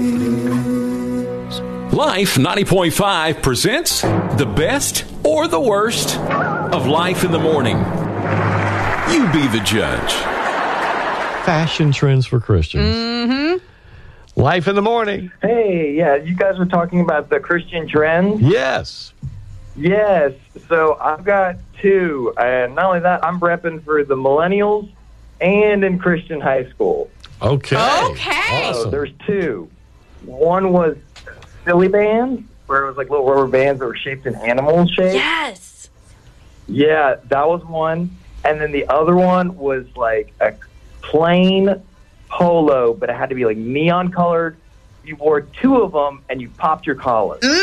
Life 90.5 presents the best or the worst of Life in the Morning. You be the judge. Fashion trends for Christians. Mm-hmm. Life in the Morning. Hey, yeah, you guys were talking about the Christian trends? Yes. Yes. So I've got two. And not only that, I'm repping for the millennials and in Christian high school. Okay. So there's two. One was silly bands, where it was like little rubber bands that were shaped in animal shape. Yes. Yeah, that was one. And then the other one was like a plain polo, but it had to be like neon colored. You wore two of them and you popped your collar.